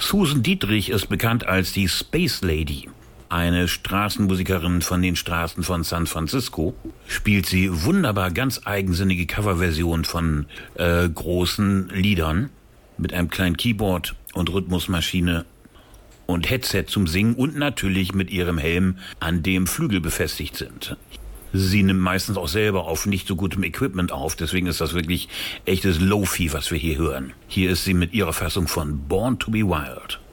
Susan Dietrich ist bekannt als die Space Lady. Eine Straßenmusikerin von den Straßen von San Francisco, spielt sie wunderbar ganz eigensinnige Coverversionen von großen Liedern mit einem kleinen Keyboard und Rhythmusmaschine und Headset zum Singen und natürlich mit ihrem Helm, an dem Flügel befestigt sind. Sie nimmt meistens auch selber auf nicht so gutem Equipment auf, deswegen ist das wirklich echtes Lo-Fi, was wir hier hören. Hier ist sie mit ihrer Fassung von Born to be Wild.